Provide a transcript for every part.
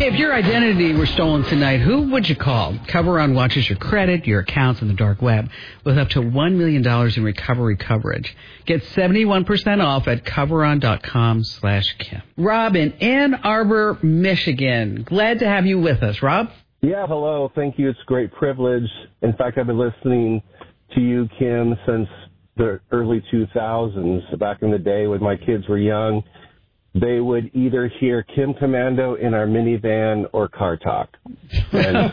If your identity were stolen tonight, who would you call? Coveron watches your credit, your accounts on the dark web with up to $1 million in recovery coverage. Get 71% off at coveron.com/Kim. Rob in Ann Arbor, Michigan. Glad to have you with us, Rob. Yeah, hello. Thank you. It's a great privilege. In fact, I've been listening to you, Kim, since the early 2000s. Back in the day when my kids were young, they would either hear Kim Commando in our minivan or Car Talk. And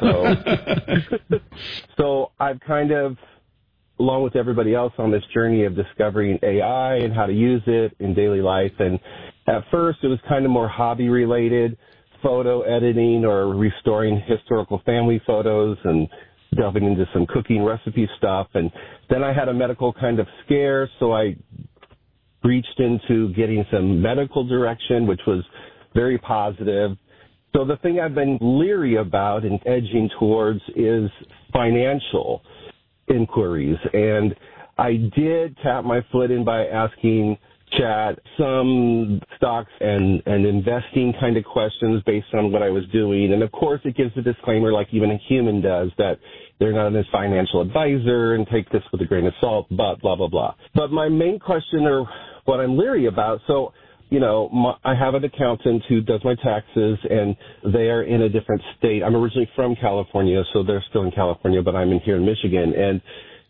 so I've kind of, along with everybody else on this journey of discovering AI and how to use it in daily life. And at first it was kind of more hobby related, photo editing or restoring historical family photos and delving into some cooking recipe stuff. And then I had a medical kind of scare, so I reached into getting some medical direction, which was very positive. So the thing I've been leery about and edging towards is financial inquiries. And I did tap my foot in by asking Chat some stocks and investing kind of questions based on what I was doing. And of course it gives a disclaimer like even a human does that they're not a financial advisor and take this with a grain of salt, but blah, blah, blah. But my main question or what I'm leery about, so, you know, I have an accountant who does my taxes and they are in a different state. I'm originally from California, so they're still in California, but I'm in here in Michigan. And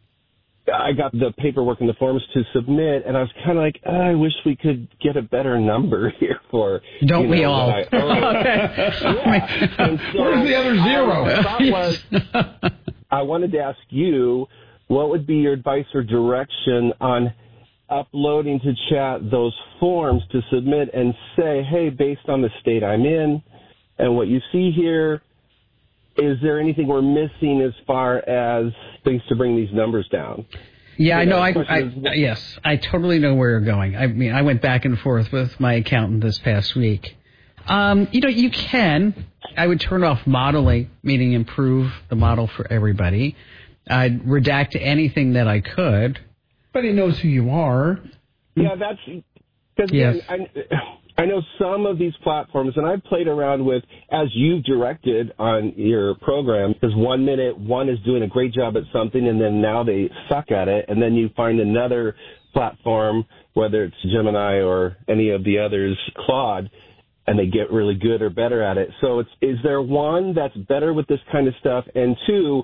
I got the paperwork and the forms to submit, and I was kind of like, I wish we could get a better number here for. Don't we all? Okay. Yeah. And so where's the other zero? I wanted to ask you, what would be your advice or direction on uploading to Chat those forms to submit and say, hey, based on the state I'm in and what you see here, is there anything we're missing as far as things to bring these numbers down? Yeah, I know. Yes, I totally know where you're going. I mean, I went back and forth with my accountant this past week. You can. I would turn off modeling, meaning improve the model for everybody. I'd redact anything that I could. But he knows who you are. Yeah, that's because yes. I know some of these platforms, and I've played around with, as you've directed on your program, because 1 minute one is doing a great job at something, and then now they suck at it, and then you find another platform, whether it's Gemini or any of the others, Claude, and they get really good or better at it. So is there one that's better with this kind of stuff? And two,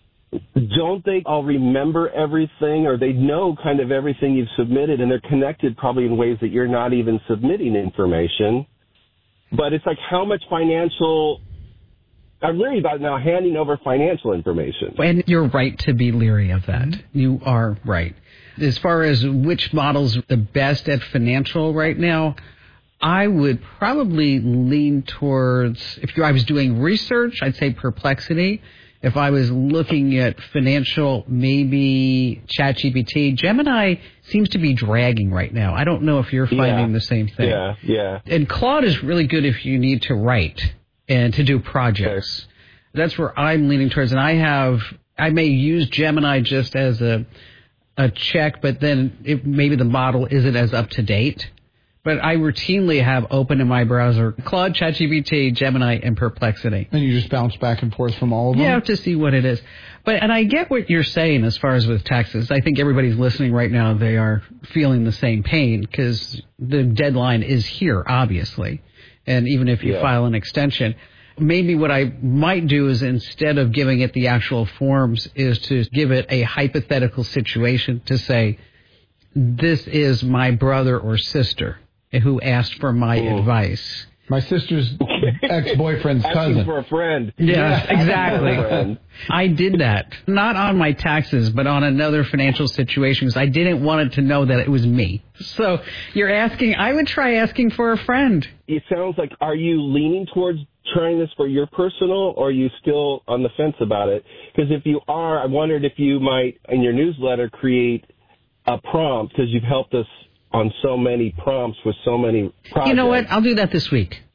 don't they all remember everything, or they know kind of everything you've submitted, and they're connected probably in ways that you're not even submitting information? But it's like how much financial – I'm leery about now handing over financial information. And you're right to be leery of that. Mm-hmm. You are right. As far as which model's the best at financial right now, I would probably lean towards – if I was doing research, I'd say Perplexity. If I was looking at financial, maybe ChatGPT. Gemini seems to be dragging right now. I don't know if you're finding the same thing. Yeah. And Claude is really good if you need to write and to do projects. Okay. That's where I'm leaning towards. And I may use Gemini just as a check, but then maybe the model isn't as up to date. But I routinely have open in my browser Claude, ChatGPT, Gemini, and Perplexity. And you just bounce back and forth from all of them? Yeah, to see what it is. And I get what you're saying as far as with taxes. I think everybody's listening right now, they are feeling the same pain because the deadline is here, obviously. And even if you file an extension, maybe what I might do is instead of giving it the actual forms is to give it a hypothetical situation to say, this is my brother or sister who asked for my advice. My sister's ex-boyfriend's cousin. Asking for a friend. Yeah, exactly. I did that. Not on my taxes, but on another financial situation because I didn't want it to know that it was me. So you're asking, I would try asking for a friend. It sounds like, are you leaning towards trying this for your personal, or are you still on the fence about it? Because if you are, I wondered if you might, in your newsletter, create a prompt, because you've helped us on so many prompts with so many projects. You know what? I'll do that this week.